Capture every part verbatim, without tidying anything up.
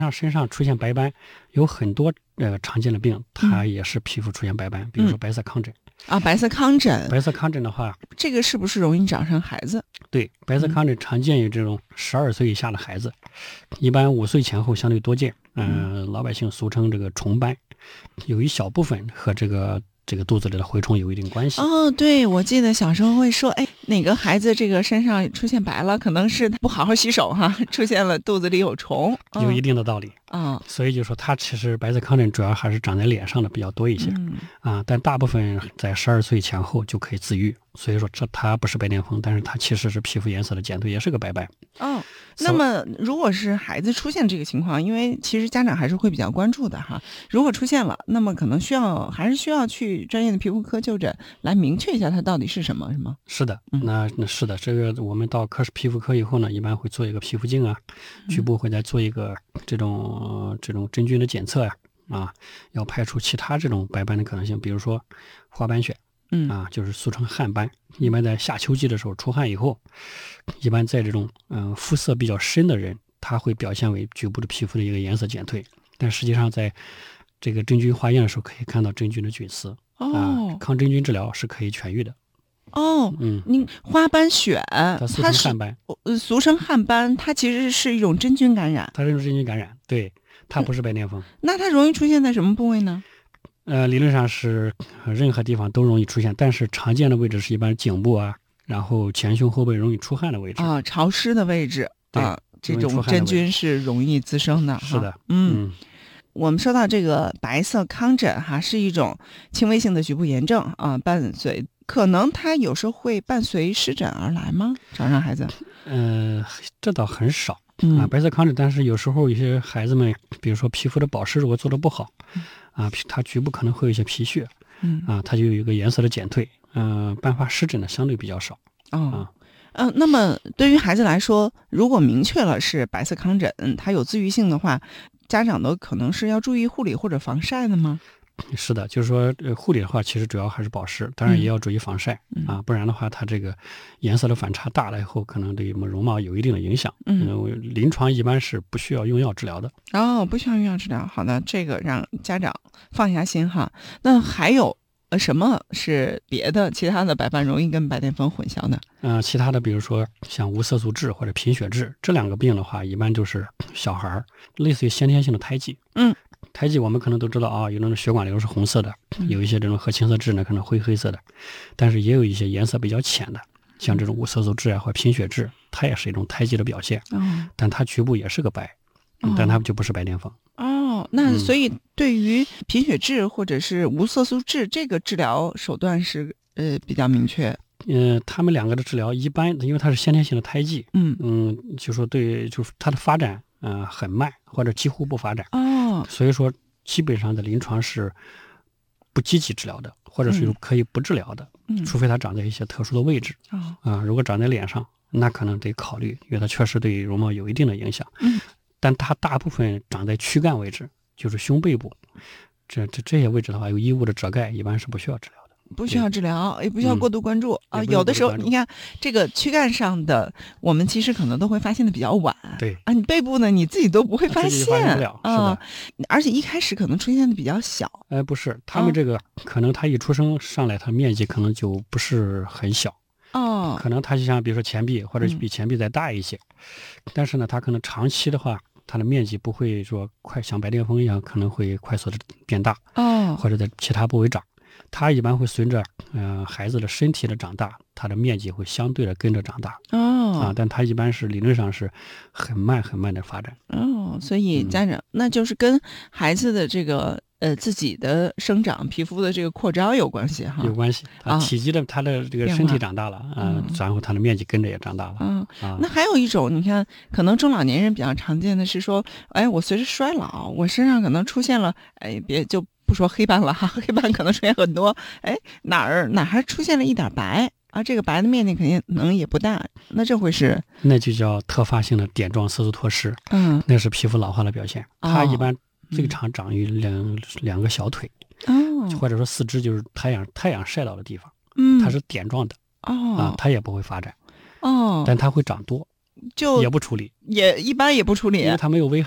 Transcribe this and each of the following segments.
让身上出现白斑，有很多呃常见的病，它也是皮肤出现白斑，比如说白色糠疹。 啊，白色糠疹， 白色糠疹的话， 这个是不是容易长上孩子？ 对，白色糠疹常见于这种十二岁以下的孩子，一般五岁前后相对多见。嗯、呃，老百姓俗称这个虫斑，有一小部分和这个这个肚子里的蛔虫有一定关系。 哦，对，我记得小时候会说，哎，哪个孩子这个身上出现白了，可能是他不好好洗手哈，出现了肚子里有虫， 嗯、有一定的道理。 啊、嗯， 所以就说它其实白色糠疹主要还是长在脸上的比较多一些。 嗯啊，但大部分在十二岁前后就可以自愈。所以说这它不是白癜风，但是它其实是皮肤颜色的减退，也是个白斑。 哦，那么如果是孩子出现这个情况，因为其实家长还是会比较关注的哈。如果出现了，那么可能需要还是需要去专业的皮肤科就诊来明确一下它到底是什么，是吗？ 是的，那那是的，这个我们到科室皮肤科以后呢，一般会做一个皮肤镜啊，局部会再做一个这种、呃、这种真菌的检测呀、啊，啊，要排除其他这种白斑的可能性，比如说花斑癣。 嗯啊，就是俗称汗斑，一般在夏秋季的时候出汗以后，一般在这种嗯、呃、肤色比较深的人，他会表现为局部的皮肤的一个颜色减退，但实际上在这个真菌化验的时候可以看到真菌的菌丝。 哦、 啊，抗真菌治疗是可以痊愈的。 哦， 嗯， 您花斑癣， 它俗称汗斑， 呃，俗称汗斑，它其实是一种真菌感染， 它是一种真菌感染，对，它不是白癜风。 那它容易出现在什么部位呢？ 呃，理论上是任何地方都容易出现，但是常见的位置是一般颈部啊，然后前胸后背容易出汗的位置啊，潮湿的位置啊，这种真菌是容易滋生的。 是的， 嗯，嗯我们说到这个白色糠疹哈，是一种轻微性的局部炎症啊，伴随可能它有时候会伴随湿疹而来吗？长上孩子？ 呃，这倒很少。 嗯、 啊，白色糠疹，但是有时候有些孩子们，比如说皮肤的保湿如果做得不好， 嗯、 啊，它局部可能会有一些皮屑， 嗯， 啊，它就有一个颜色的减退，嗯、呃，伴发湿疹的相对比较少。 哦， 啊， 嗯、呃，那么对于孩子来说，如果明确了是白色糠疹，它有自愈性的话，家长都可能是要注意护理或者防晒的吗？ 是的，就是说，呃，护理的话，其实主要还是保湿，当然也要注意防晒、 嗯、 啊，不然的话，它这个颜色的反差大了以后，可能对容貌有一定的影响。 嗯， 呃、临床一般是不需要用药治疗的。 哦，不需要用药治疗。好的，这个让家长放下心哈。那还有呃什么是别的其他的白斑容易跟白癜风混淆的？ 嗯、呃，其他的比如说像无色素痣或者贫血痣这两个病的话，一般就是小孩儿类似于先天性的胎记。 嗯。 胎记我们可能都知道啊，有那种血管瘤是红色的，有一些这种褐青色痣呢可能灰黑色的，但是也有一些颜色比较浅的，像这种无色素痣啊或贫血痣，它也是一种胎记的表现， 哦， 但它局部也是个白， 哦、 但它就不是白癜风。 哦，那所以对于贫血痣或者是无色素痣，这个治疗手段是呃比较明确。 嗯、呃，他们两个的治疗一般，因为它是先天性的胎记， 嗯嗯，就说对，就是它的发展呃很慢或者几乎不发展。 哦， 所以说基本上在临床是不积极治疗的，或者是可以不治疗的， 嗯、 除非它长在一些特殊的位置。 哦、 啊，如果长在脸上，那可能得考虑，因为它确实对容貌有一定的影响。 嗯， 但它大部分长在躯干位置，就是胸背部，这这这些位置的话，有异物的遮盖，一般是不需要治疗的。 不需要治疗，也不需要过度关注、 嗯、 啊。有的时候，你看这个躯干上的，我们其实可能都会发现的比较晚。 对啊，你背部呢，你自己都不会发现， 发现不了。是的、 啊，而且一开始可能出现的比较小。 哎，不是，他们这个、哦、可能他一出生上来，他面积可能就不是很小。 哦， 可能他就像比如说前臂，或者比前臂再大一些，嗯、但是呢，他可能长期的话，它的面积不会说快像白癜风一样，可能会快速的变大。 哦， 或者在其他部位长。它一般会随着呃孩子的身体的长大，它的面积会相对的跟着长大。 哦， 啊，但它一般是理论上是很慢很慢的发展。 哦，所以家长、嗯、那就是跟孩子的这个呃自己的生长、皮肤的这个扩张有关系哈。 有关系，啊，体积的他的这个身体长大了啊、呃，然后它的面积跟着也长大了。 嗯， 啊， 那还有一种，你看，可能中老年人比较常见的是说，哎，我随着衰老，我身上可能出现了，哎，别就。不说黑斑了哈，黑斑可能出现很多，哎，哪儿哪儿还出现了一点白啊？这个白的面积肯定能也不大，那这会是？ 那就叫特发性的点状色素脱失， 嗯， 那是皮肤老化的表现。 哦、 它一般最常长于两、嗯、两个小腿， 哦， 或者说四肢，就是太阳太阳晒到的地方， 嗯， 它是点状的， 哦， 啊，它也不会发展， 哦， 但它会长多， 就也不处理， 也一般也不处理， 因为它没有危害。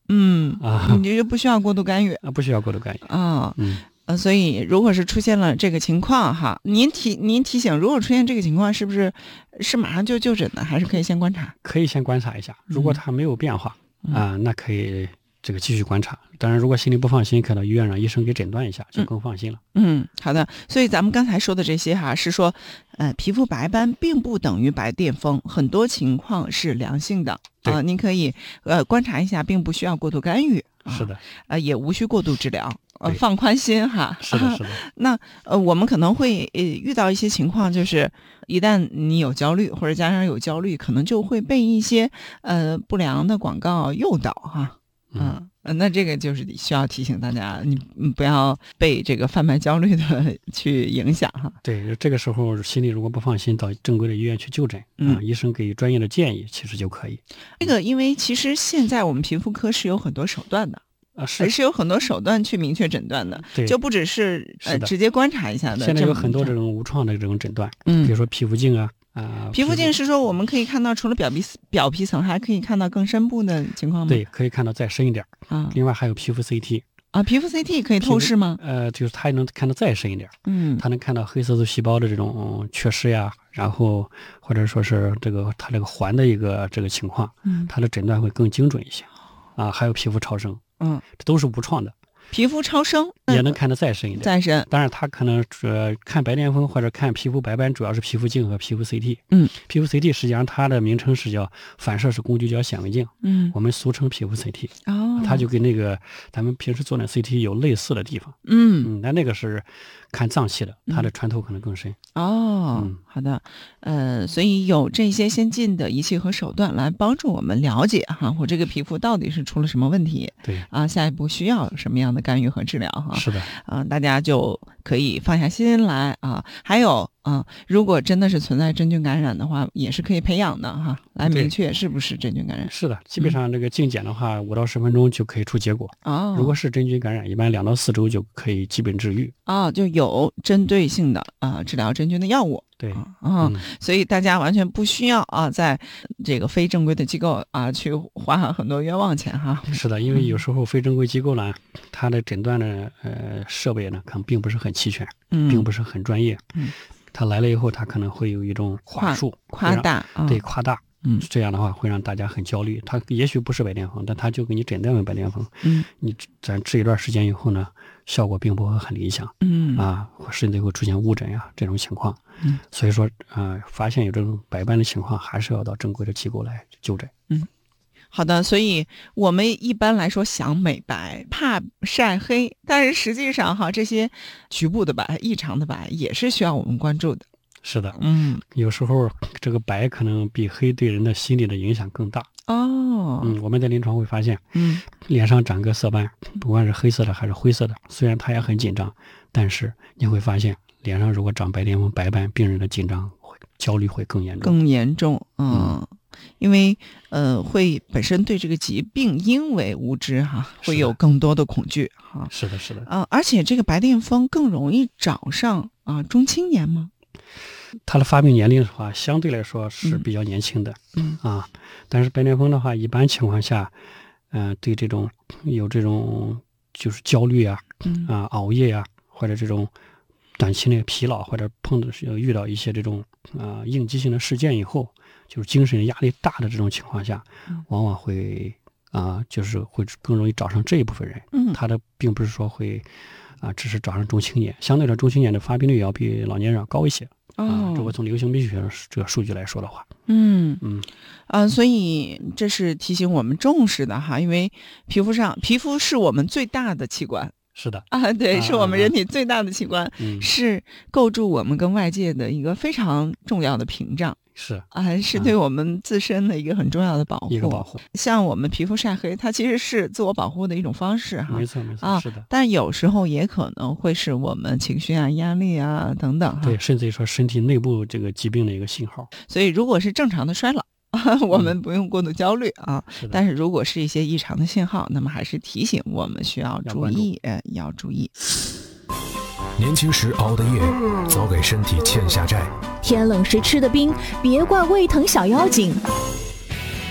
嗯啊， 你就不需要过度干预啊，不需要过度干预啊。 嗯。 呃，所以如果是出现了这个情况哈，您提您提醒，如果出现这个情况，是不是是马上就就诊呢，还是可以先观察？ 可以先观察一下，如果它没有变化、嗯、啊，那可以这个继续观察。当然，如果心里不放心，可以到医院让医生给诊断一下，就更放心了。 嗯，好的。所以咱们刚才说的这些哈，是说，呃，皮肤白斑并不等于白癜风，很多情况是良性的啊、呃，您可以呃观察一下，并不需要过度干预。啊、 是的， 呃，也无需过度治疗。呃，放宽心哈。 是的，是的。 那呃，我们可能会呃遇到一些情况，就是一旦你有焦虑，或者家长有焦虑，可能就会被一些呃不良的广告诱导哈。嗯，呃、那这个就是需要提醒大家，你不要被这个贩卖焦虑的去影响哈。 对，这个时候心里如果不放心，到正规的医院去就诊，嗯、呃，医生给专业的建议，其实就可以。 这个，因为其实现在我们皮肤科是有很多手段的。 啊，是是有很多手段去明确诊断的， 对， 就不只是呃直接观察一下的。 现在有很多这种无创的这种诊断， 嗯， 比如说皮肤镜啊，啊、呃， 皮肤镜是说我们可以看到除了表皮表皮层，还可以看到更深部的情况吗？ 对，可以看到再深一点啊。另外还有皮肤 C T 啊，皮肤 C T 可以透视吗？ 呃，就是它能看得再深一点， 嗯， 它能看到黑色素细胞的这种缺失呀，然后或者说是这个它这个环的一个这个情况， 嗯， 它的诊断会更精准一些啊。还有皮肤超声。 嗯， 这都是无创的， 皮肤超声也能看得再深一点， 再深。 当然，它可能呃看白癜风或者看皮肤白斑，主要是皮肤镜和皮肤 C T。 嗯， 皮肤 C T 实际上它的名称是叫反射式工具角显微镜， 嗯， 我们俗称皮肤 C T。 哦， 它就跟那个咱们平时做的 C T 有类似的地方。 嗯嗯，那那个是看脏器的，它的穿透可能更深。 哦， 嗯， 好的，呃，所以有这些先进的仪器和手段来帮助我们了解哈，我这个皮肤到底是出了什么问题， 对啊，下一步需要什么样的干预和治疗哈。 是的， 啊，大家就可以放下心来啊。还有啊，如果真的是存在真菌感染的话，也是可以培养的哈，来明确是不是真菌感染。 是的，基本上这个镜检的话，五、嗯、到十分钟就可以出结果。 哦， 如果是真菌感染，一般两到四周就可以基本治愈。 哦，就有针对性的啊、呃、治疗真菌的药物。 对， 啊、嗯，所以大家完全不需要啊，在这个非正规的机构啊去花很多冤枉钱哈。 是的，因为有时候非正规机构呢，它的诊断的呃设备呢，可能并不是很齐全， 嗯， 并不是很专业。 嗯， 他来了以后，他可能会有一种话术夸大， 对，夸大。 嗯， 这样的话会让大家很焦虑。他也许不是白癜风，但他就给你诊断为白癜风。 嗯， 你咱治一段时间以后呢，效果并不会很理想。 嗯啊，甚至会出现误诊呀这种情况。 嗯， 所以说，呃，发现有这种白斑的情况，还是要到正规的机构来就诊。 嗯，好的。所以我们一般来说想美白，怕晒黑，但是实际上哈，这些局部的白、异常的白也是需要我们关注的。 是的， 嗯， 有时候这个白可能比黑对人的心理的影响更大。 哦， 嗯，我们在临床会发现， 嗯， 脸上长个色斑，不管是黑色的还是灰色的，虽然他也很紧张，但是你会发现脸上如果长白癜风白斑，病人的紧张会焦虑会更严重， 更严重。嗯，嗯因为呃会本身对这个疾病因为无知哈，会有更多的恐惧哈。 是的，是的。 啊、呃，而且这个白癜风更容易找上啊、呃、中青年吗？ 它的发病年龄的话，相对来说是比较年轻的， 嗯啊，但是白癜风的话，一般情况下，嗯、呃，对这种有这种就是焦虑啊， 嗯啊熬夜啊，或者这种短期内疲劳，或者碰到遇到一些这种啊、呃、应激性的事件以后，就是精神压力大的这种情况下， 嗯、 往往会啊、呃、就是会更容易找上这一部分人， 嗯， 他的并不是说会啊、呃、只是找上中青年，相对来中青年的发病率要比老年人要高一些。 哦、 啊，如果从流行病学这个数据来说的话， 嗯嗯， 啊，所以这是提醒我们重视的哈，因为皮肤上皮肤是我们最大的器官， 是的啊，对， 啊是我们人体最大的器官， 嗯、 是构筑我们跟外界的一个非常重要的屏障。 是啊，是对我们自身的一个很重要的保护。 一个保护， 像我们皮肤晒黑，它其实是自我保护的一种方式哈。 没错没错， 啊， 是的。 但有时候也可能会是我们情绪啊、压力啊等等哈。 对，甚至于说身体内部这个疾病的一个信号。 所以，如果是正常的衰老，我们不用过度焦虑啊。 是的。 但是如果是一些异常的信号，那么还是提醒我们需要注意，呃，要注意。 年轻时熬的夜，早给身体欠下债。 天冷时吃的冰，别怪胃疼小妖精。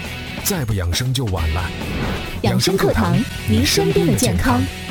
再不养生就晚了。 养生课堂，您身边的健康。